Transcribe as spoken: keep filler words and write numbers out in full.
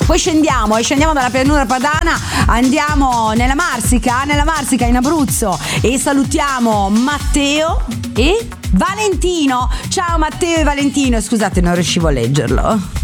Poi scendiamo, e scendiamo dalla pianura padana, andiamo nella Marsica, nella Marsica in Abruzzo, e salutiamo Matteo e Valentino. Ciao Matteo e Valentino, scusate, non riuscivo a leggerlo.